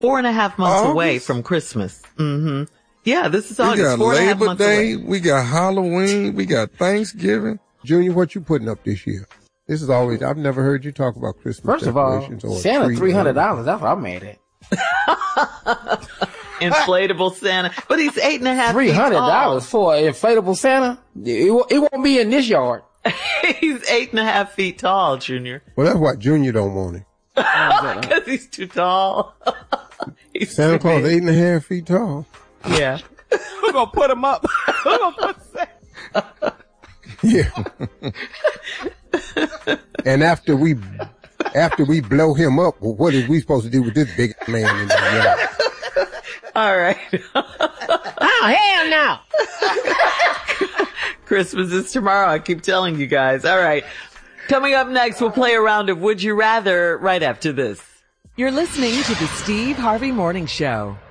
4.5 months away from Christmas. Mm-hmm. Yeah, this is August. We got 4.5 Labor months Day. away. We got Halloween. We got Thanksgiving. Junior, what you putting up this year? This is always, I've never heard you talk about Christmas First of all, decorations or Santa trees. $300. That's what I'm mad at. Inflatable Santa. But he's 8.5 feet tall. $300 for an inflatable Santa? It won't be in this yard. He's 8.5 feet tall, Junior. Well, that's why Junior don't want him. Because he's too tall. He's Santa too Claus big. 8.5 feet tall. Yeah. We're gonna put him up. We're gonna put Santa. Yeah. And after we blow him up, well, what are we supposed to do with this big man in the yard? All right. Oh, hell no. Christmas is tomorrow. I keep telling you guys. All right. Coming up next, we'll play a round of Would You Rather right after this. You're listening to the Steve Harvey Morning Show.